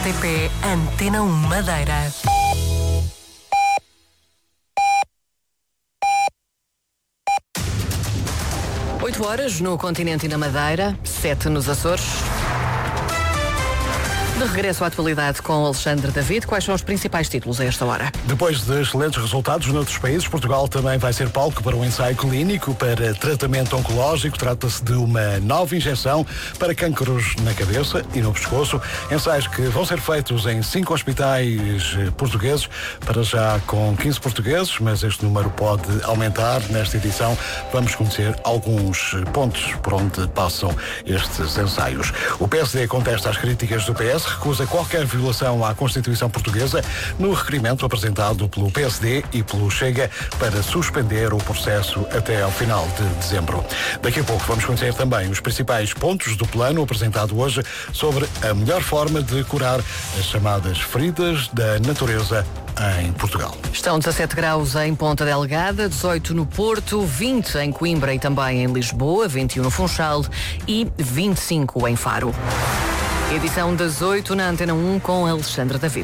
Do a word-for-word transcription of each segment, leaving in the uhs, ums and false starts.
R T P Antena um Madeira. oito horas no continente e na Madeira, sete nos Açores. De regresso à atualidade com Alexandre David, quais são os principais títulos a esta hora? Depois de excelentes resultados noutros países, Portugal também vai ser palco para um ensaio clínico para tratamento oncológico. Trata-se de uma nova injeção para cânceres na cabeça e no pescoço. Ensaios que vão ser feitos em cinco hospitais portugueses, para já com quinze portugueses, mas este número pode aumentar. Nesta edição vamos conhecer alguns pontos por onde passam estes ensaios. O P S D contesta as críticas do P S, recusa qualquer violação à Constituição Portuguesa no requerimento apresentado pelo P S D e pelo Chega para suspender o processo até ao final de dezembro. Daqui a pouco vamos conhecer também os principais pontos do plano apresentado hoje sobre a melhor forma de curar as chamadas feridas da natureza em Portugal. Estão dezassete graus em Ponta Delgada, dezoito no Porto, vinte em Coimbra e também em Lisboa, vinte e um no Funchal e vinte e cinco em Faro. Edição das oito na Antena um com Alexandre David.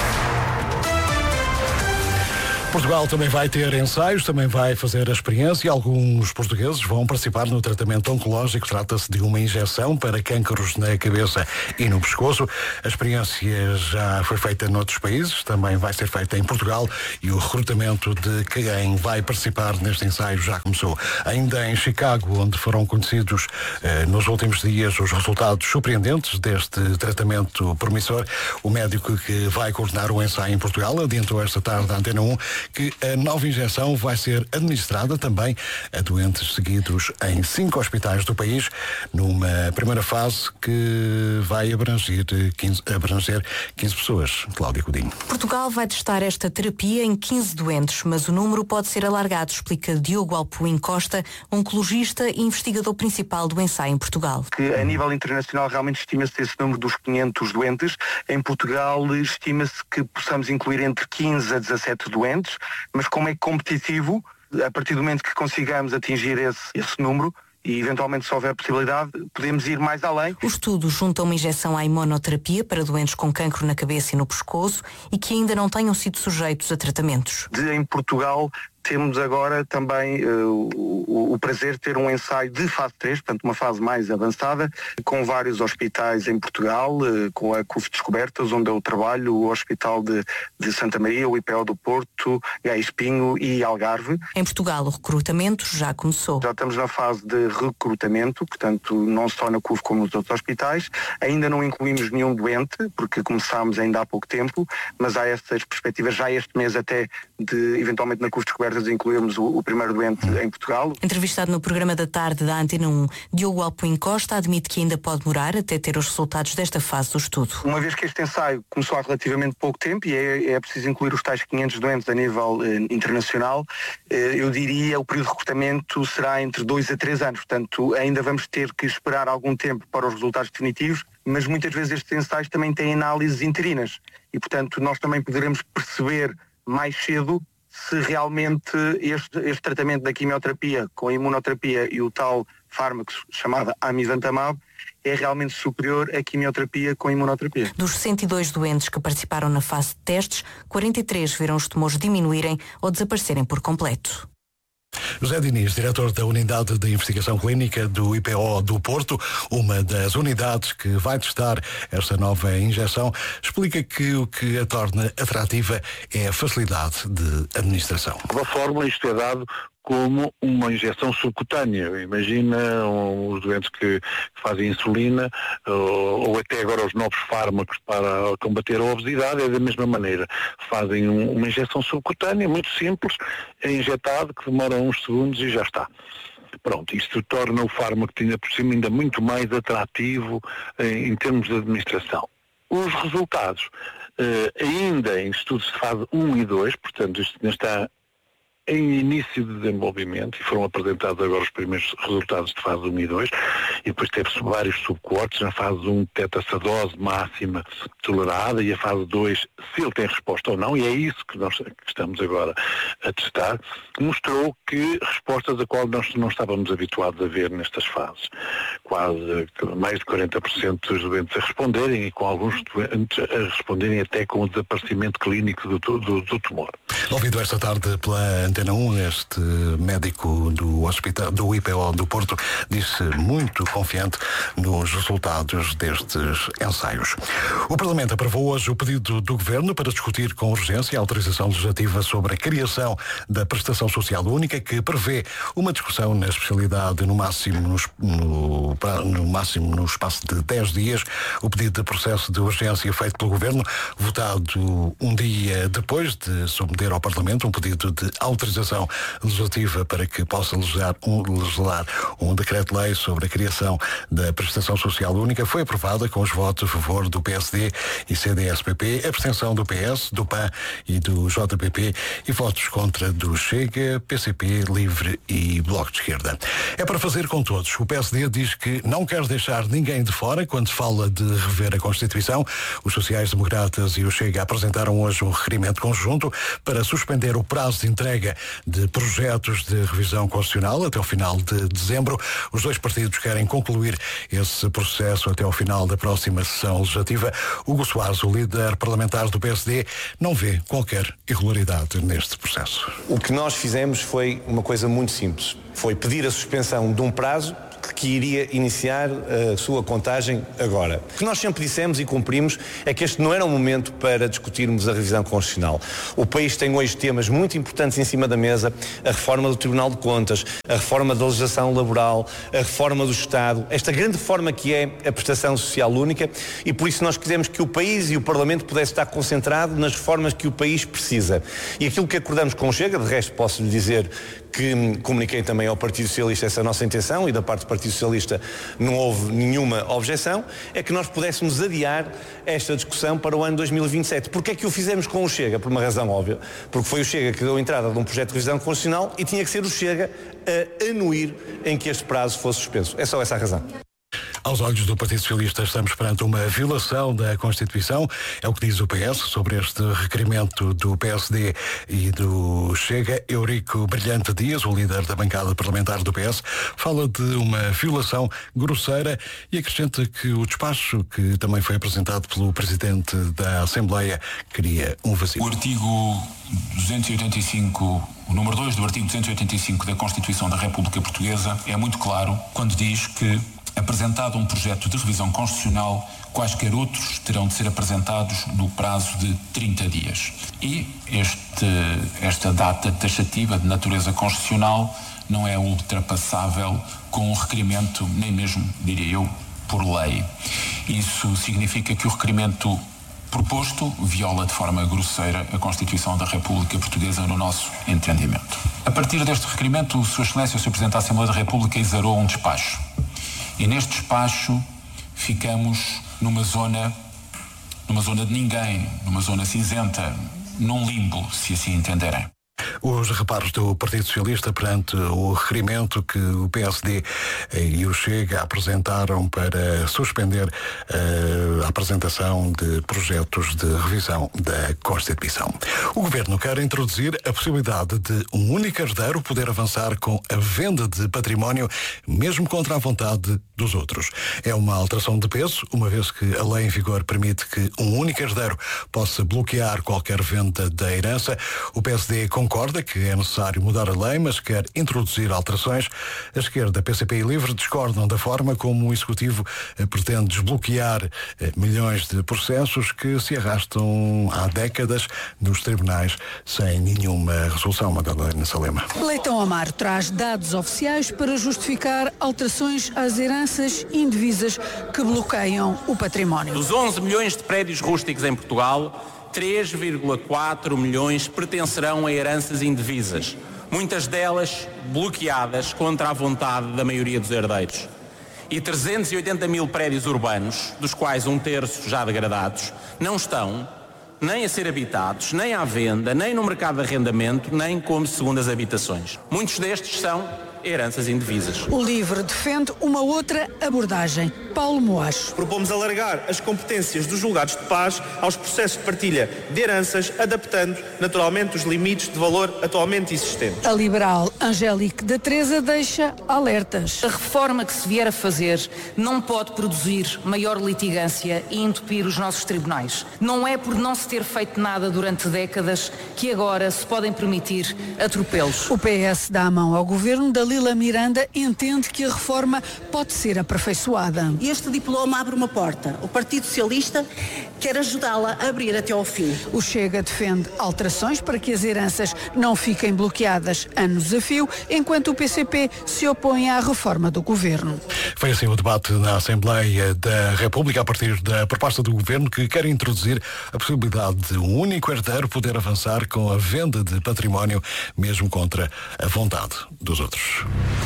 Portugal também vai ter ensaios, também vai fazer a experiência. Alguns portugueses vão participar no tratamento oncológico. Trata-se de uma injeção para cânceres na cabeça e no pescoço. A experiência já foi feita noutros países, também vai ser feita em Portugal e o recrutamento de quem vai participar neste ensaio já começou. Ainda em Chicago, onde foram conhecidos eh, nos últimos dias os resultados surpreendentes deste tratamento promissor, o médico que vai coordenar o ensaio em Portugal adiantou esta tarde à Antena um que a nova injeção vai ser administrada também a doentes seguidos em cinco hospitais do país, numa primeira fase que vai abranger quinze, abranger quinze pessoas. Cláudia Godinho. Portugal vai testar esta terapia em quinze doentes, mas o número pode ser alargado, explica Diogo Alpuim Costa, oncologista e investigador principal do ensaio em Portugal. Que a nível internacional realmente estima-se esse número dos quinhentos doentes. Em Portugal estima-se que possamos incluir entre quinze a dezassete doentes, mas como é competitivo, a partir do momento que consigamos atingir esse, esse número, e eventualmente se houver possibilidade, podemos ir mais além. O estudo junta uma injeção à imunoterapia para doentes com cancro na cabeça e no pescoço e que ainda não tenham sido sujeitos a tratamentos. De, em Portugal temos agora também uh, o, o prazer de ter um ensaio de fase três, portanto uma fase mais avançada, com vários hospitais em Portugal, uh, com a C U F Descobertas, onde eu trabalho, o Hospital de, de Santa Maria, o I P O do Porto, Gaia Espinho e Algarve. Em Portugal o recrutamento já começou. Já estamos na fase de recrutamento, portanto não só na C U F como nos outros hospitais. Ainda não incluímos nenhum doente, porque começámos ainda há pouco tempo, mas há essas perspectivas já este mês até de, eventualmente na C U F Descobertas, incluirmos o, o primeiro doente em Portugal. Entrevistado no programa da tarde da Antena um, Diogo Alpuim Costa admite que ainda pode demorar até ter os resultados desta fase do estudo. Uma vez que este ensaio começou há relativamente pouco tempo e é, é preciso incluir os tais quinhentos doentes a nível eh, internacional, eh, eu diria o período de recrutamento será entre dois a três anos, portanto ainda vamos ter que esperar algum tempo para os resultados definitivos, mas muitas vezes estes ensaios também têm análises interinas e portanto nós também poderemos perceber mais cedo se realmente este, este tratamento da quimioterapia com a imunoterapia e o tal fármaco chamado amivantamab é realmente superior à quimioterapia com a imunoterapia. Dos cento e dois doentes que participaram na fase de testes, quarenta e três viram os tumores diminuírem ou desaparecerem por completo. José Diniz, diretor da Unidade de Investigação Clínica do I P O do Porto, uma das unidades que vai testar esta nova injeção, explica que o que a torna atrativa é a facilidade de administração. Da fórmula, isto é dado como uma injeção subcutânea. Imagina um, os doentes que fazem insulina ou, ou até agora os novos fármacos para combater a obesidade, é da mesma maneira. Fazem um, uma injeção subcutânea, muito simples, é injetado, que demora uns segundos e já está. Pronto, isto torna o fármaco ainda por cima ainda muito mais atrativo em, em termos de administração. Os resultados, eh, ainda em estudos de fase um e dois, portanto isto ainda está em início de desenvolvimento e foram apresentados agora os primeiros resultados de fase um e dois e depois teve vários subcortes. Na fase um detecta-se a dose máxima tolerada e a fase dois, se ele tem resposta ou não, e é isso que nós que estamos agora a testar, mostrou que respostas a qual nós não estávamos habituados a ver nestas fases. Quase mais de quarenta por cento dos doentes a responderem e com alguns doentes a responderem até com o desaparecimento clínico do, do, do tumor. Ouvido esta tarde pela Antena um, este médico do hospital, do I P O do Porto, disse muito confiante nos resultados destes ensaios. O Parlamento aprovou hoje o pedido do Governo para discutir com urgência a autorização legislativa sobre a criação da prestação social única, que prevê uma discussão na especialidade no máximo, no, no máximo no espaço de dez dias. O pedido de processo de urgência feito pelo Governo, votado um dia depois de submeter ao Parlamento um pedido de autorização legislativa para que possa legislar um, legislar um decreto-lei sobre a criação da prestação social única, foi aprovada com os votos a favor do P S D e C D S P P, abstenção do P S, do P A N e do J P P e votos contra do Chega, P C P, Livre e Bloco de Esquerda. É para fazer com todos. O P S D diz que não quer deixar ninguém de fora quando fala de rever a Constituição. Os sociais-democratas e o Chega apresentaram hoje um requerimento conjunto para suspender o prazo de entrega de projetos de revisão constitucional até o final de dezembro. Os dois partidos querem concluir esse processo até ao final da próxima sessão legislativa. Hugo Soares, o líder parlamentar do P S D, não vê qualquer irregularidade neste processo. O que nós fizemos foi uma coisa muito simples. Foi pedir a suspensão de um prazo que iria iniciar a sua contagem agora. O que nós sempre dissemos e cumprimos é que este não era um momento para discutirmos a revisão constitucional. O país tem hoje temas muito importantes em cima da mesa: a reforma do Tribunal de Contas, a reforma da legislação laboral, a reforma do Estado, esta grande reforma que é a prestação social única, e por isso nós quisemos que o país e o Parlamento pudessem estar concentrado nas reformas que o país precisa. E aquilo que acordamos com o Chega, de resto posso lhe dizer que comuniquei também ao Partido Socialista essa nossa intenção, e da parte do Partido Socialista não houve nenhuma objeção, é que nós pudéssemos adiar esta discussão para o ano dois mil e vinte e sete. Porquê é que o fizemos com o Chega? Por uma razão óbvia. Porque foi o Chega que deu entrada de um projeto de revisão constitucional e tinha que ser o Chega a anuir em que este prazo fosse suspenso. É só essa a razão. Aos olhos do Partido Socialista, estamos perante uma violação da Constituição. É o que diz o P S sobre este requerimento do P S D e do Chega. Eurico Brilhante Dias, o líder da bancada parlamentar do P S, fala de uma violação grosseira e acrescenta que o despacho, que também foi apresentado pelo Presidente da Assembleia, cria um vazio. O artigo duzentos e oitenta e cinco, o número dois do artigo duzentos e oitenta e cinco da Constituição da República Portuguesa é muito claro quando diz que, apresentado um projeto de revisão constitucional, quaisquer outros terão de ser apresentados no prazo de trinta dias. E este, esta data taxativa de natureza constitucional não é ultrapassável com um requerimento, nem mesmo, diria eu, por lei. Isso significa que o requerimento proposto viola de forma grosseira a Constituição da República Portuguesa, no nosso entendimento. A partir deste requerimento, Sua Excelência, o senhor Presidente da Assembleia da República, exarou um despacho. E neste despacho ficamos numa zona, numa zona de ninguém, numa zona cinzenta, num limbo, se assim entenderem. Os reparos do Partido Socialista perante o requerimento que o P S D e o Chega apresentaram para suspender a apresentação de projetos de revisão da Constituição. O Governo quer introduzir a possibilidade de um único herdeiro poder avançar com a venda de património, mesmo contra a vontade dos outros. É uma alteração de peso, uma vez que a lei em vigor permite que um único herdeiro possa bloquear qualquer venda da herança. O P S D concorda que é necessário mudar a lei, mas quer introduzir alterações. A esquerda, P C P e Livre discordam da forma como o Executivo pretende desbloquear milhões de processos que se arrastam há décadas nos tribunais sem nenhuma resolução. Madalena Salema. Leitão Amaro traz dados oficiais para justificar alterações às heranças indivisas que bloqueiam o património. Dos onze milhões de prédios rústicos em Portugal, três vírgula quatro milhões pertencerão a heranças indivisas, muitas delas bloqueadas contra a vontade da maioria dos herdeiros. E trezentos e oitenta mil prédios urbanos, dos quais um terço já degradados, não estão nem a ser habitados, nem à venda, nem no mercado de arrendamento, nem como segundas habitações. Muitos destes são heranças indevisas. O LIVRE defende uma outra abordagem. Paulo Moacho. Propomos alargar as competências dos julgados de paz aos processos de partilha de heranças, adaptando naturalmente os limites de valor atualmente existentes. A liberal Angélique da Teresa deixa alertas. A reforma que se vier a fazer não pode produzir maior litigância e entupir os nossos tribunais. Não é por não se ter feito nada durante décadas que agora se podem permitir atropelos. O P S dá a mão ao governo. Dalila Miranda entende que a reforma pode ser aperfeiçoada. Este diploma abre uma porta. O Partido Socialista quer ajudá-la a abrir até ao fim. O Chega defende alterações para que as heranças não fiquem bloqueadas anos a fio, enquanto o P C P se opõe à reforma do governo. Foi assim o debate na Assembleia da República a partir da proposta do governo que quer introduzir a possibilidade de um único herdeiro poder avançar com a venda de património, mesmo contra a vontade dos outros.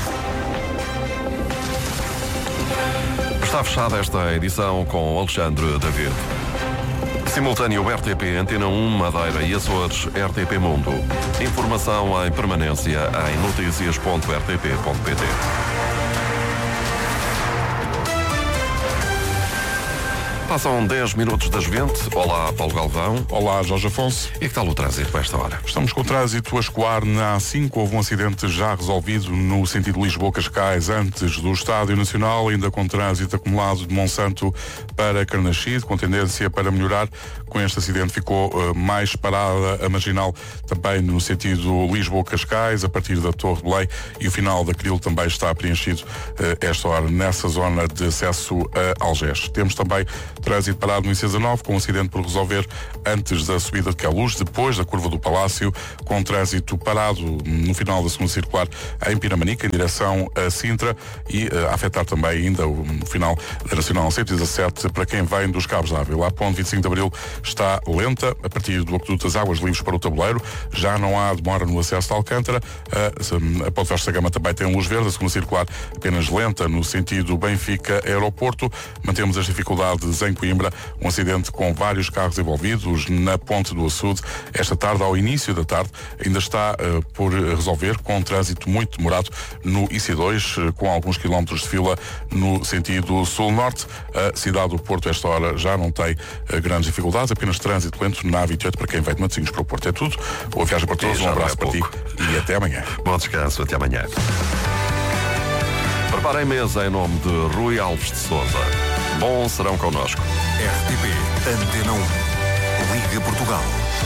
Está fechada esta edição com Alexandre David. Simultâneo R T P Antena um, Madeira e Açores, R T P Mundo. Informação em permanência em noticias ponto r t p ponto p t. Passam dez minutos das vinte. Olá, Paulo Galvão. Olá, Jorge Afonso. E que tal o trânsito a esta hora? Estamos com o trânsito a escoar na A cinco. Houve um acidente já resolvido no sentido Lisboa-Cascais antes do Estádio Nacional, ainda com trânsito acumulado de Monsanto para Carnaxide, com tendência para melhorar. Com este acidente ficou uh, mais parada a marginal também no sentido Lisboa-Cascais, a partir da Torre de Belém, e o final da Cril também está preenchido uh, esta hora nessa zona de acesso a Algés. Temos também trânsito parado no I C dezanove, com um acidente por resolver antes da subida de Queluz, depois da curva do Palácio, com trânsito parado no final da segunda circular em Pinamanica, em direção a Sintra, e uh, a afetar também ainda o final da Nacional cento e dezassete para quem vem dos Cabos de Ávila. A ponte vinte e cinco de Abril está lenta, a partir do Aqueduto das Águas Livres para o Tabuleiro, já não há demora no acesso de Alcântara. A, a ponte Vasta Gama também tem luz verde, a segunda circular apenas lenta no sentido Benfica-Aeroporto. Mantemos as dificuldades em Coimbra, um acidente com vários carros envolvidos na ponte do Açude. Esta tarde, ao início da tarde, ainda está uh, por resolver, com um trânsito muito demorado no I C dois, uh, com alguns quilómetros de fila no sentido sul-norte. A cidade do Porto, esta hora, já não tem uh, grandes dificuldades, apenas trânsito lento na A vinte e oito para quem vem de Matosinhos para o Porto. É tudo. Boa viagem para todos, um abraço para ti e até amanhã. Bom descanso, até amanhã. Preparem mesa em nome de Rui Alves de Sousa. Bom serão connosco. R T P Antena um. Liga Portugal.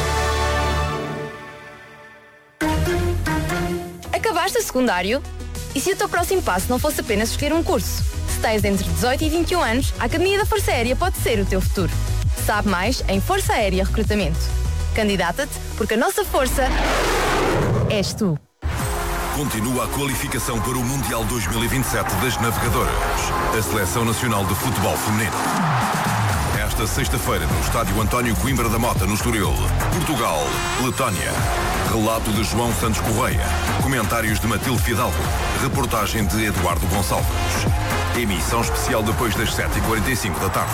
Acabaste o secundário? E se o teu próximo passo não fosse apenas escolher um curso? Se tens entre dezoito e vinte e um anos, a Academia da Força Aérea pode ser o teu futuro. Sabe mais em Força Aérea Recrutamento. Candidata-te, porque a nossa força és tu. Continua a qualificação para o Mundial dois mil e vinte e sete das Navegadoras. A Seleção Nacional de Futebol Feminino. Esta sexta-feira, no Estádio António Coimbra da Mota, no Estoril. Portugal, Letónia. Relato de João Santos Correia. Comentários de Matilde Fidalgo. Reportagem de Eduardo Gonçalves. Emissão especial depois das sete e quarenta e cinco da tarde.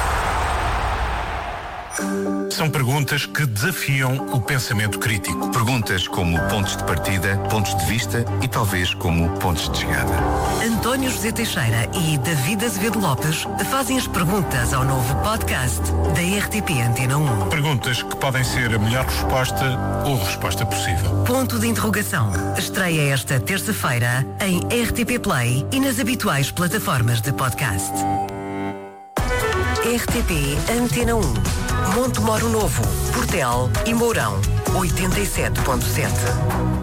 São perguntas que desafiam o pensamento crítico. Perguntas como pontos de partida, pontos de vista e talvez como pontos de chegada. António José Teixeira e David Azevedo Lopes fazem as perguntas ao novo podcast da R T P Antena um. Perguntas que podem ser a melhor resposta ou resposta possível. Ponto de interrogação. Estreia esta terça-feira em R T P Play e nas habituais plataformas de podcast. R T P Antena um. Monte Moro Novo, Portel e Mourão, oitenta e sete ponto sete.